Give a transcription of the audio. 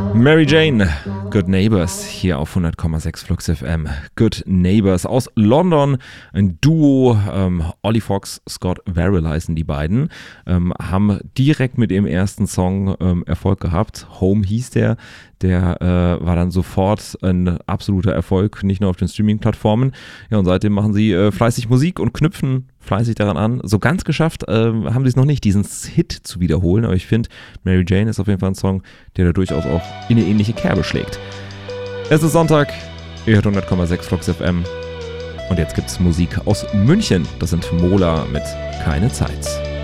Mary Jane, Good Neighbors, hier auf 100,6 Flux FM. Good Neighbors aus London, ein Duo, Ollie Fox, Scott Verrill heißen die beiden, haben direkt mit ihrem ersten Song Erfolg gehabt. Home hieß der war dann sofort ein absoluter Erfolg, nicht nur auf den Streaming-Plattformen. Ja, und seitdem machen sie fleißig Musik und knüpfen fleißig daran an. So ganz geschafft haben sie es noch nicht, diesen Hit zu wiederholen, aber ich finde, Mary Jane ist auf jeden Fall ein Song, der da durchaus auch in eine ähnliche Kerbe schlägt. Es ist Sonntag, ihr hört 100,6 Flux FM und jetzt gibt's Musik aus München. Das sind Mola mit Keine Zeit.